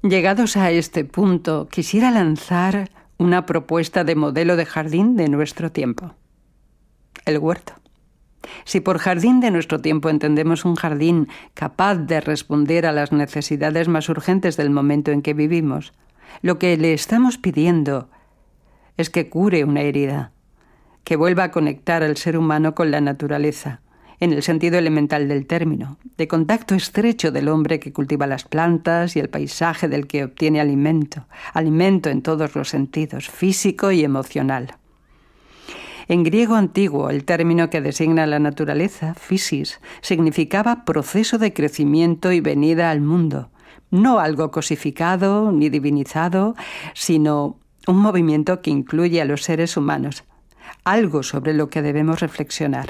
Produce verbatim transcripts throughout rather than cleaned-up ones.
Llegados a este punto, quisiera lanzar una propuesta de modelo de jardín de nuestro tiempo. El huerto. Si por jardín de nuestro tiempo entendemos un jardín capaz de responder a las necesidades más urgentes del momento en que vivimos, lo que le estamos pidiendo es que cure una herida, que vuelva a conectar al ser humano con la naturaleza, en el sentido elemental del término, de contacto estrecho del hombre que cultiva las plantas y el paisaje del que obtiene alimento, alimento en todos los sentidos, físico y emocional. En griego antiguo, el término que designa la naturaleza, physis, significaba proceso de crecimiento y venida al mundo, no algo cosificado ni divinizado, sino un movimiento que incluye a los seres humanos, algo sobre lo que debemos reflexionar.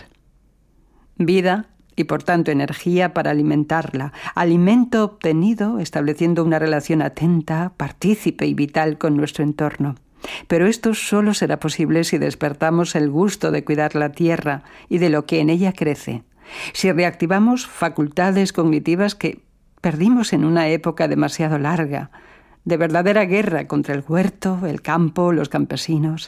Vida y, por tanto, energía para alimentarla, alimento obtenido estableciendo una relación atenta, partícipe y vital con nuestro entorno. Pero esto solo será posible si despertamos el gusto de cuidar la tierra y de lo que en ella crece, si reactivamos facultades cognitivas que perdimos en una época demasiado larga, de verdadera guerra contra el huerto, el campo, los campesinos.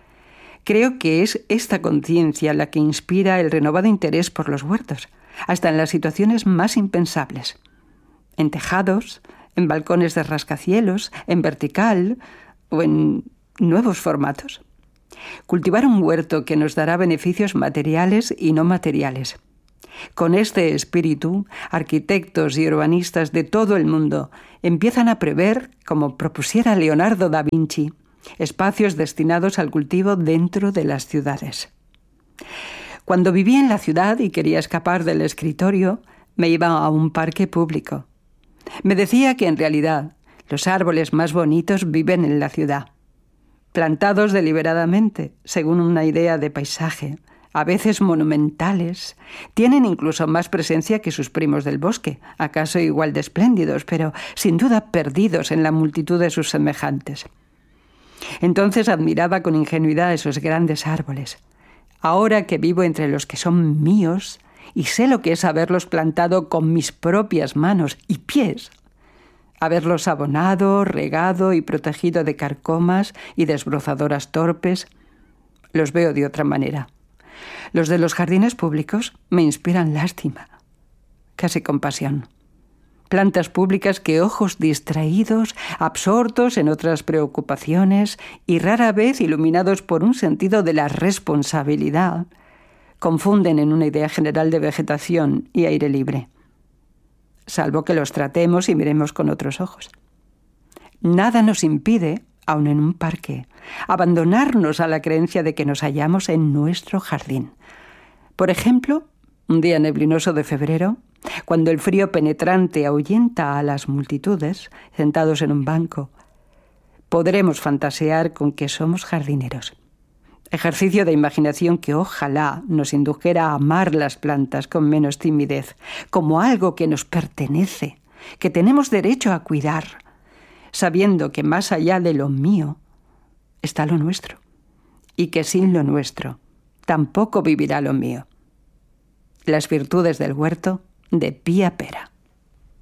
Creo que es esta conciencia la que inspira el renovado interés por los huertos, hasta en las situaciones más impensables. En tejados, en balcones de rascacielos, en vertical o en nuevos formatos. Cultivar un huerto que nos dará beneficios materiales y no materiales. Con este espíritu, arquitectos y urbanistas de todo el mundo empiezan a prever, como propusiera Leonardo da Vinci, espacios destinados al cultivo dentro de las ciudades. Cuando vivía en la ciudad y quería escapar del escritorio, me iba a un parque público. Me decía que en realidad los árboles más bonitos viven en la ciudad, plantados deliberadamente, según una idea de paisaje, a veces monumentales, tienen incluso más presencia que sus primos del bosque, acaso igual de espléndidos, pero sin duda perdidos en la multitud de sus semejantes. Entonces admiraba con ingenuidad esos grandes árboles. Ahora que vivo entre los que son míos y sé lo que es haberlos plantado con mis propias manos y pies, haberlos abonado, regado y protegido de carcomas y desbrozadoras torpes, los veo de otra manera. Los de los jardines públicos me inspiran lástima, casi compasión. Plantas públicas que ojos distraídos, absortos en otras preocupaciones y rara vez iluminados por un sentido de la responsabilidad, confunden en una idea general de vegetación y aire libre, salvo que los tratemos y miremos con otros ojos. Nada nos impide, aun en un parque, abandonarnos a la creencia de que nos hallamos en nuestro jardín. Por ejemplo, un día neblinoso de febrero, cuando el frío penetrante ahuyenta a las multitudes, sentados en un banco, podremos fantasear con que somos jardineros. Ejercicio de imaginación que ojalá nos indujera a amar las plantas con menos timidez, como algo que nos pertenece, que tenemos derecho a cuidar, sabiendo que más allá de lo mío está lo nuestro, y que sin lo nuestro tampoco vivirá lo mío. Las virtudes del huerto de Pía Pera.